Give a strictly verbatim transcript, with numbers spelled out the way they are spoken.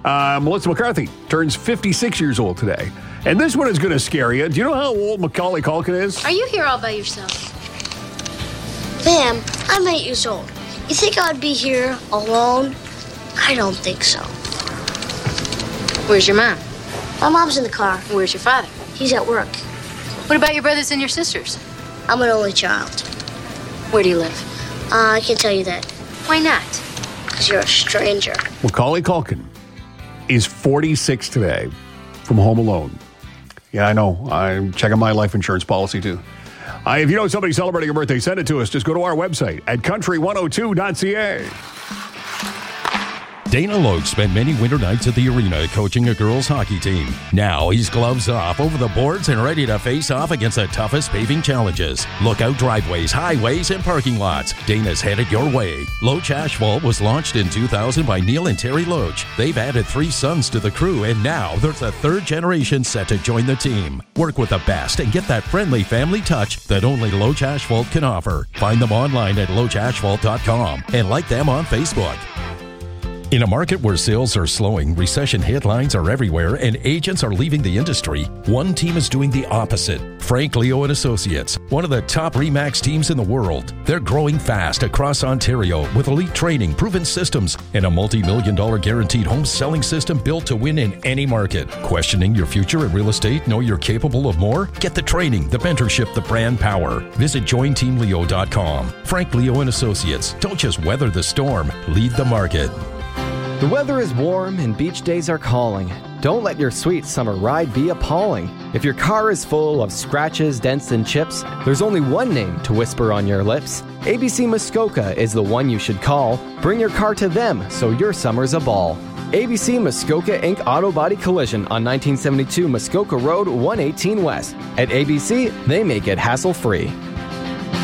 Uh, Melissa McCarthy turns fifty-six years old today. And this one is going to scare you. Do you know how old Macaulay Culkin is? Are you here all by yourself? Ma'am, I'm eight years old. You think I'd be here alone? I don't think so. Where's your mom? My mom's in the car. Where's your father? He's at work. What about your brothers and your sisters? I'm an only child. Where do you live? Uh, I can't tell you that. Why not? Because you're a stranger. Macaulay Culkin is forty-six today from Home Alone. Yeah, I know. I'm checking my life insurance policy, too. Uh, if you know somebody celebrating a birthday, send it to us. Just go to our website at country one oh two dot c a. Dana Loach spent many winter nights at the arena coaching a girls' hockey team. Now he's gloves off, over the boards, and ready to face off against the toughest paving challenges. Lookout driveways, highways, and parking lots. Dana's headed your way. Loach Asphalt was launched in two thousand by Neil and Terry Loach. They've added three sons to the crew, and now there's a third generation set to join the team. Work with the best and get that friendly family touch that only Loach Asphalt can offer. Find them online at loach asphalt dot com and like them on Facebook. In a market where sales are slowing, recession headlines are everywhere, and agents are leaving the industry, one team is doing the opposite. Frank Leo and Associates, one of the top RE/MAX teams in the world. They're growing fast across Ontario with elite training, proven systems, and a multi-million dollar guaranteed home selling system built to win in any market. Questioning your future in real estate? Know you're capable of more? Get the training, the mentorship, the brand power. Visit join team leo dot com. Frank Leo and Associates. Don't just weather the storm, lead the market. The weather is warm and beach days are calling. Don't let your sweet summer ride be appalling. If your car is full of scratches, dents, and chips, there's only one name to whisper on your lips. A B C Muskoka is the one you should call. Bring your car to them so your summer's a ball. A B C Muskoka Incorporated Auto Body Collision on nineteen seventy-two Muskoka Road, one eighteen West. At A B C, they make it hassle-free.